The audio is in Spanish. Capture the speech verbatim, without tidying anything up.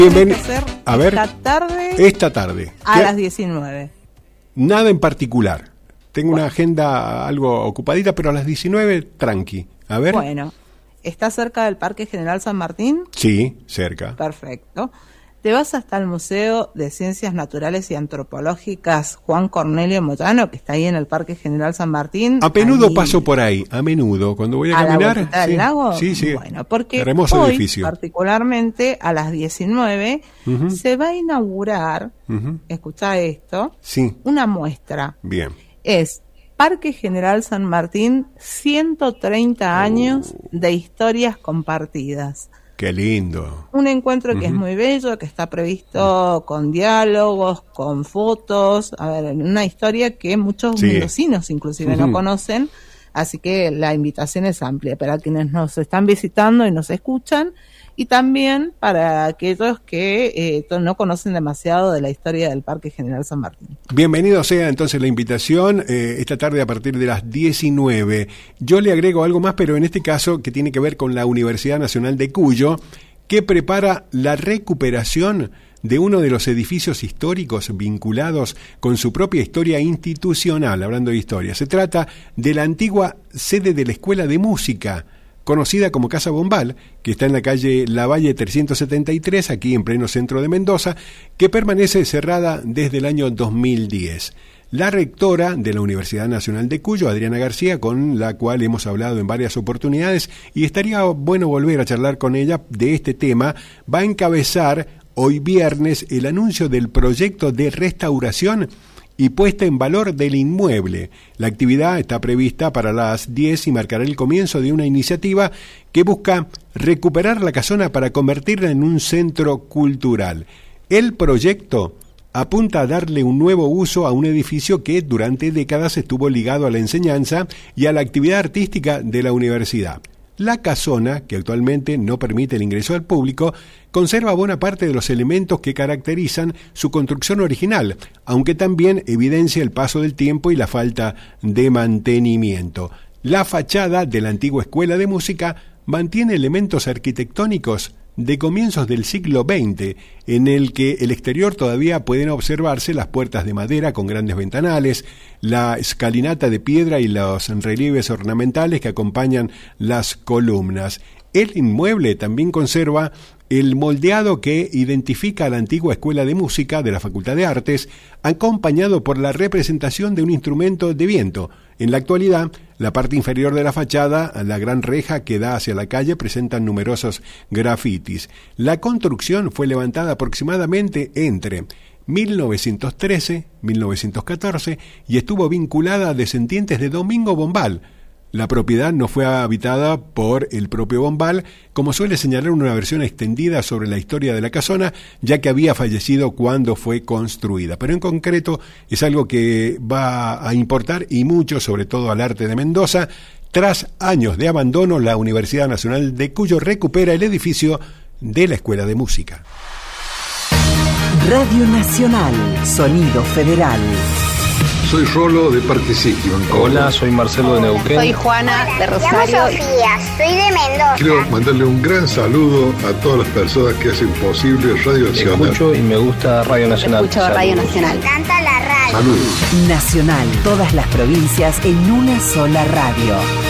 Bienvenido. A ver, esta tarde, esta tarde a ¿Qué? las diecinueve. Nada en particular. Tengo bueno. una agenda algo ocupadita, pero a las diecinueve, tranqui. A ver. Bueno, ¿está cerca del Parque General San Martín? Sí, cerca. Perfecto. Te vas hasta el Museo de Ciencias Naturales y Antropológicas Juan Cornelio Moyano, que está ahí en el Parque General San Martín. A menudo ahí, paso por ahí, a menudo, cuando voy a, a caminar. La vuelta del sí, lago. Sí, sí. Bueno, porque hermoso hoy, edificio. particularmente a las diecinueve, uh-huh. se va a inaugurar, uh-huh. escucha esto, sí. una muestra. Bien. Es Parque General San Martín, ciento treinta años uh. de historias compartidas. Qué lindo. Un encuentro que uh-huh. es muy bello, que está previsto uh-huh. con diálogos, con fotos, a ver, una historia que muchos sí. mendocinos inclusive uh-huh. no conocen, así que la invitación es amplia para quienes nos están visitando y nos escuchan, y también para aquellos que eh, no conocen demasiado de la historia del Parque General San Martín. Bienvenido sea entonces la invitación eh, esta tarde a partir de las diecinueve. Yo le agrego algo más, pero en este caso que tiene que ver con la Universidad Nacional de Cuyo, que prepara la recuperación de uno de los edificios históricos vinculados con su propia historia institucional, hablando de historia. Se trata de la antigua sede de la Escuela de Música, conocida como Casa Bombal, que está en la calle Lavalle trescientos setenta y tres, aquí en pleno centro de Mendoza, que permanece cerrada desde el año dos mil diez. La rectora de la Universidad Nacional de Cuyo, Adriana García, con la cual hemos hablado en varias oportunidades, y estaría bueno volver a charlar con ella de este tema, va a encabezar hoy viernes el anuncio del proyecto de restauración y puesta en valor del inmueble. La actividad está prevista para las diez y marcará el comienzo de una iniciativa que busca recuperar la casona para convertirla en un centro cultural. El proyecto apunta a darle un nuevo uso a un edificio que durante décadas estuvo ligado a la enseñanza y a la actividad artística de la universidad. La casona, que actualmente no permite el ingreso al público, conserva buena parte de los elementos que caracterizan su construcción original, aunque también evidencia el paso del tiempo y la falta de mantenimiento. La fachada de la antigua Escuela de Música mantiene elementos arquitectónicos de comienzos del siglo veinte, en el que el exterior todavía pueden observarse las puertas de madera con grandes ventanales, la escalinata de piedra y los relieves ornamentales que acompañan las columnas. El inmueble también conserva el moldeado que identifica a la antigua Escuela de Música de la Facultad de Artes, acompañado por la representación de un instrumento de viento. En la actualidad, la parte inferior de la fachada, la gran reja que da hacia la calle, presentan numerosos grafitis. La construcción fue levantada aproximadamente entre mil novecientos trece y mil novecientos catorce y estuvo vinculada a descendientes de Domingo Bombal. La propiedad no fue habitada por el propio Bombal, como suele señalar una versión extendida sobre la historia de la casona, ya que había fallecido cuando fue construida. Pero en concreto es algo que va a importar y mucho, sobre todo al arte de Mendoza. Tras años de abandono, la Universidad Nacional de Cuyo recupera el edificio de la Escuela de Música. Radio Nacional, Sonido Federal. Soy Rolo de Parque Sitio. Hola, soy Marcelo de Neuquén. Soy Juana de Rosario. Me llamo Sofía, soy de Mendoza. Quiero mandarle un gran saludo a todas las personas que hacen posible Radio Nacional. Escucho y me gusta Radio Nacional. Escucho Radio Nacional. Me encanta la radio. Saludos. Nacional, todas las provincias en una sola radio.